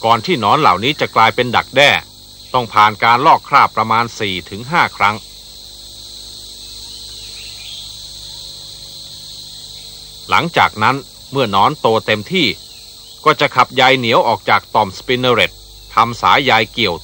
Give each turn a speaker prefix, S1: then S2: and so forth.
S1: ก่อนที่หนอนเหล่านี้จะกลายเป็นดักแด้ต้องผ่านการลอกคราบประมาณ 4-5 ครั้งหลังจากนั้นเมื่อหนอนโตเต็มที่ก็จะขับใยเหนียวออกจากต่อมสปินเนอเรตทำสายใยเกี่ยว